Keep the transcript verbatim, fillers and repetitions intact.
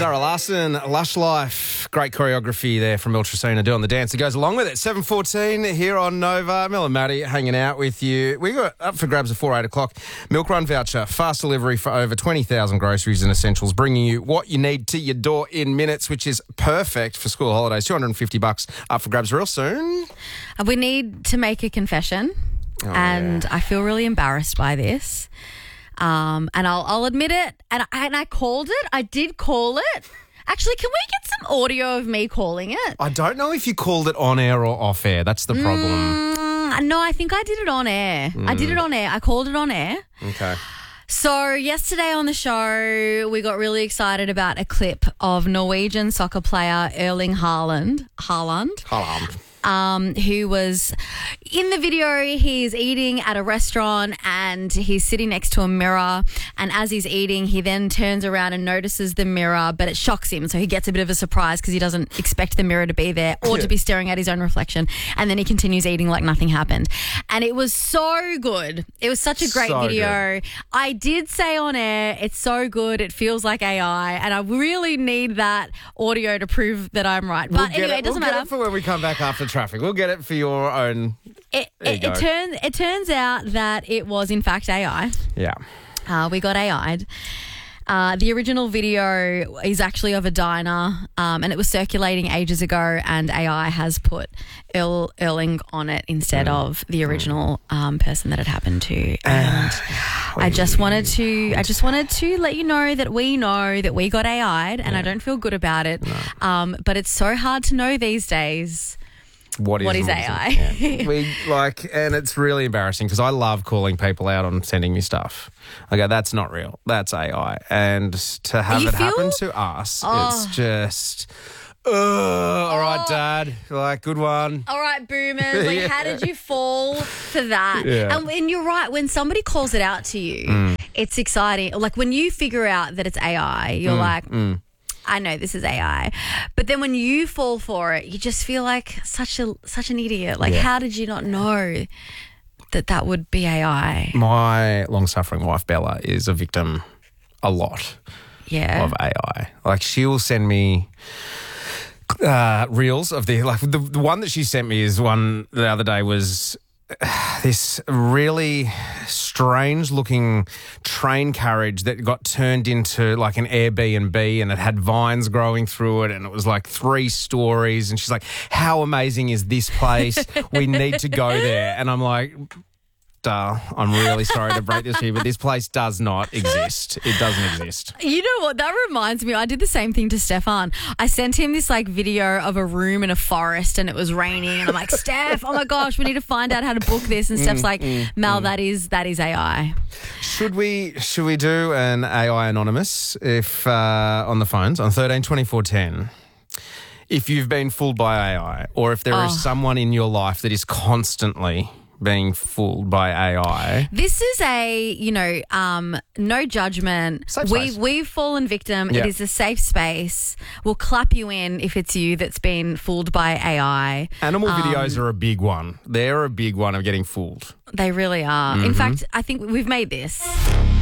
Zara Larson, Lush Life. Great choreography there from Ultrasona doing the dance that goes along with it. seven fourteen here on Nova. Mel and Maddie hanging out with you. We got up for grabs before eight o'clock. Milk Run voucher, fast delivery for over twenty thousand groceries and essentials, bringing you what you need to your door in minutes, which is perfect for school holidays. two hundred fifty bucks up for grabs real soon. We need to make a confession, Oh, and yeah. I feel really embarrassed by this. Um, and I'll, I'll admit it, and I, and I called it. I did call it. Actually, can we get some audio of me calling it? I don't know if you called it on air or off air. That's the problem. Mm, no, I think I did it on air. I did it on air. I called it on air. Okay. So yesterday on the show, we got really excited about a clip of Norwegian soccer player Erling Haaland, Haaland, Haaland. um, who was in the video. He's eating at a restaurant and he's sitting next to a mirror. And as he's eating, he then turns around and notices the mirror, but it shocks him. So he gets a bit of a surprise because he doesn't expect the mirror to be there or to be staring at his own reflection. And then he continues eating like nothing happened. And it was so good. It was such a great So video. good. I did say on air, it's so good. It feels like A I. And I really need that audio to prove that I'm right. But We'll get anyway, it, it doesn't we'll matter. get it for when we come back after traffic. We'll get it for your own. It, There you it, go. it turns it turns out that it was in fact A I. Yeah. Uh, we got A I'd. Uh, the original video is actually of a diner, um, and it was circulating ages ago. And A I has put Erl, Erling on it instead Mm. of the original um, person that it happened to. And I just wanted to, I just wanted to let you know that we know that we got A I'd, and I don't feel good about it. Um, but it's so hard to know these days. What is, What is and A I? isn't. Yeah. We like, and it's really embarrassing because I love calling people out on sending me stuff. I go, that's not real. That's A I. And to have You it feel- happen to us, Oh. it's just, uh, all right, Oh. Dad. Like, good one. All right, boomers. Like, Yeah. how did you fall for that? Yeah. And, and you're right. When somebody calls it out to you, it's exciting. Like when you figure out that it's A I, you're like, I know this is A I. But then when you fall for it, you just feel like such a such an idiot. Like, Yeah. how did you not know that that would be A I? My long-suffering wife, Bella, is a victim a lot Yeah. of A I. Like, she will send me uh, reels of the, like, the, the one that she sent me is one the other day was this really strange looking train carriage that got turned into like an Airbnb, and it had vines growing through it, and it was like three stories. And she's like, how amazing is this place? We need to go there. And I'm like, duh, I'm really sorry to break this to you, but this place does not exist. It doesn't exist. You know what? That reminds me. I did the same thing to Stefan. I sent him this like video of a room in a forest and it was raining. And I'm like, Steph, oh my gosh, we need to find out how to book this. And Steph's like, Mel, that is that is A I. Should we should we do an A I anonymous if uh, on the phones on thirteen twenty-four ten? If you've been fooled by A I, or if there is Oh. someone in your life that is constantly being fooled by A I. This is a, you know, um, no judgment. Safe we space. we've fallen victim. Yeah. It is a safe space. We'll clap you in if it's you that's been fooled by A I. Animal Um, videos are a big one. They're a big one of getting fooled. They really are. Mm-hmm. In fact, I think we've made this.